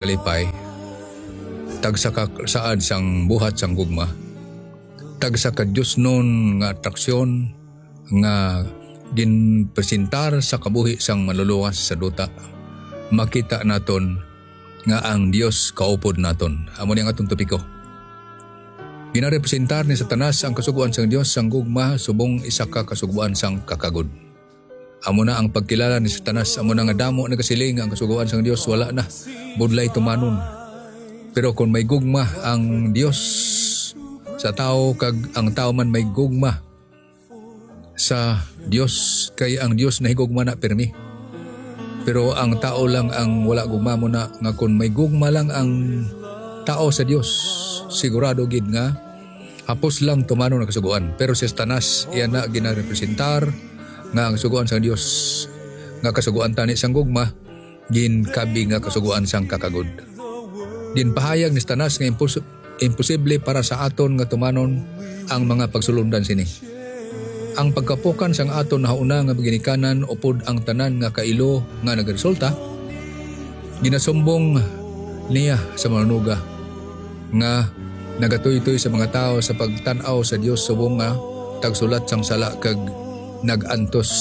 nalipay, tagsa ka saad sang buhat sang gugma, tagsa ka Diyos nun nga atraksyon nga ginpresentar sa kabuhi sang maluluwas sa duta. Makita naton nga ang Dios kaupod naton. Amo ni ang atong topiko. Ginarepresentar ni Satanas ang kasuguan sang Dios sang gugma subong isa ka kasuguan sang kakagod. Amo na ang pagkilala ni Satanas, amo na nga damo nagasiling ang kasuguan sang Dios wala na, budlay tumanon. Pero kung may gugma ang Dios sa tao kag ang tao man may gugma sa Dios, kay ang Dios nahigugma na pirmi. Pero ang tao lang ang wala gugma mo na, nga kung may gugma lang ang tao sa Dios, sigurado gid nga hapos lang tumano na kasuguan. Pero si Satanas iyan na ginarepresentar nga ang kasuguan sang Dios, nga kasuguan tani sang gugma ginkabi nga kasuguan sang kakagod. Ginpahayag ni Satanas nga imposible para sa aton nga tumanon ang mga pagsulundan sini. Ang pagkapukan sang aton nahauna nga ginikanan upod ang tanan nga kailo nga nagresulta, ginasumbong niya sa manunuga nga nagatuytoy sa mga tao sa pagtan-aw sa Dios subong nga tagsulat sang sala kag nagantos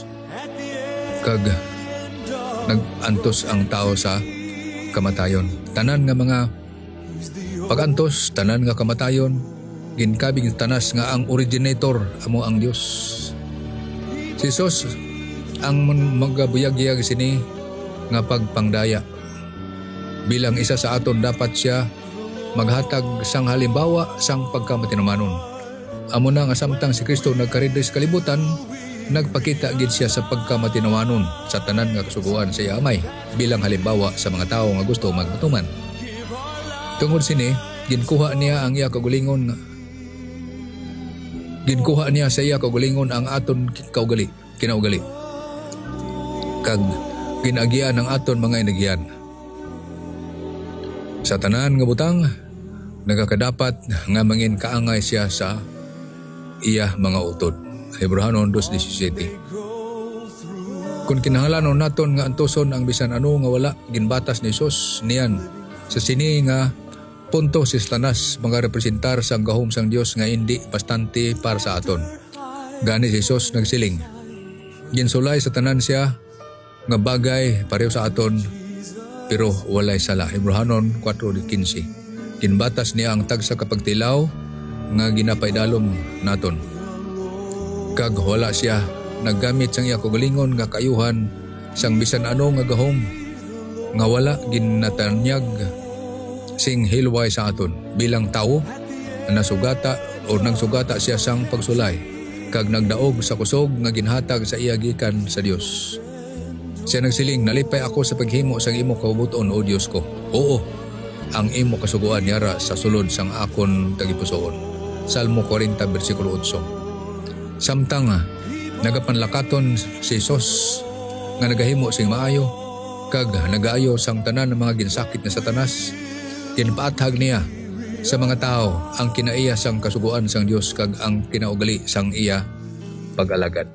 ang tao sa kamatayon. Tanan nga mga pagantos, tanan nga kamatayon, ginkabing Satanas nga ang originator amo ang Dios. Si Jesus ang magabuyag-yag sini nga pagpangdaya. Bilang isa sa aton dapat siya maghatag sang halimbawa sang pagkamatinumanon. Amo na nga samtang si Kristo nagkaridre sa kalibutan, nagpakita gid siya sa pagkamatinumanon sa tanan nga kasuguan sa iya amay bilang halimbawa sa mga tawo nga gusto magmatuman. Tungod sini, ginkuha niya ang iya kagulingon sa iya kaugalingon ang aton kinaugali. Kag ginagian ang aton mga inagyan. Sa tanan nga butang, nagakadapat nga mangin kaangay siya sa iya mga utod. Hebrehanon 2:17. Kung kinahanglanon naton nga antuson ang bisan ano nga wala ginbatas ni Jesus niyan sa sini nga punto si Satanas mga representar sang gahom sang Dios nga hindi bastante para sa aton. Gani si Jesus nagsiling, ginsulay sa tanan siya nga bagay pareho sa aton pero walay sala. Hebrehanon 4:15. Ginbatas niya ang tagsa kapagtilaw nga ginapaydalom naton. Kag wala siya naggamit sang iya kaugalingon nga kayuhan sang bisan ano nga gahom nga wala ginatanyag sing hilway sa aton bilang tao na nasugata o nagsugata siya sang pagsulay kag nagdaog sa kusog nga ginhatag sa iya gikan sa Dios. Siya nagsiling, nalipay ako sa paghimo sang imo kabubuton o Dios ko. Oo, ang imo kasuguan yara sa sulod sang akon tagipusoon. Salmo 40 versikulo 8. Samtang nagapanlakaton si Jesus nga nagahimo sing maayo kag nagaayo sang tanan ng mga ginsakit na Satanas, ginpaathag niya sa mga tao ang kinaiya sang kasuguan sang Dios kag ang kinaugali sang iya pag-alagad.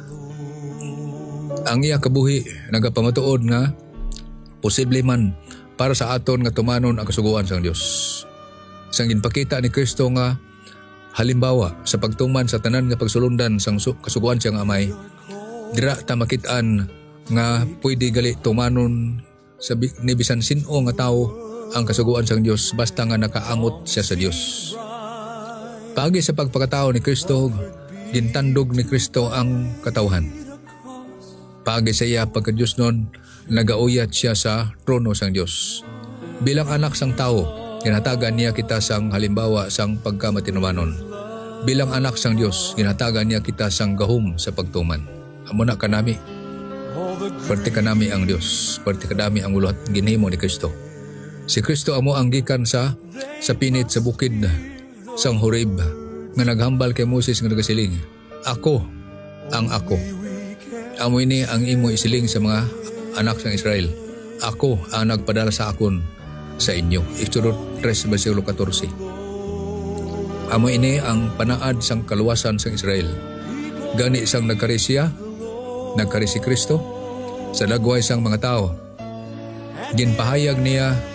Ang iya kabuhi nagapamatuod nga posible man para sa aton nga tumanon ang kasuguan sang Dios. Sang ginpakita ni Kristo nga halimbawa sa pagtuman sa tanan nga pagsulundan sang kasuguan siyang amay, dira ta makit-an nga pwede gali tumanon sa ni bisan sin-o nga tawo ang kasuguan sang Dios basta nga nakaamot siya sa Dios. Paagi sa pagpakatao ni Kristo, gintandog ni Kristo ang katawhan. Paagi sa iya pagka-Diyos nun, nagauyat siya sa trono sang Diyos. Bilang anak sang tao, ginhatagan niya kita sang halimbawa sang pagkamatinumanon. Bilang anak sang Diyos, ginhatagan niya kita sang gahom sa pagtuman. Amo na kanami. Parte kanami ang Diyos. Parte kanami ang uluhat ginhimo ni Kristo. Si Kristo amo ang gikan sa pinit sa bukid sang Horeb nga naghambal kay Moses nga nagasiling, ako ang ako. Amo ini ang imo isiling sa mga anak sang Israel. Ako ang nagpadala sa akon sa inyo. Exodus 3 versikulo 14. Amo ini ang panaad sang kaluwasan sang Israel. Gani sang nagkari si Kristo sa dagway sang mga tao. Ginpahayag niya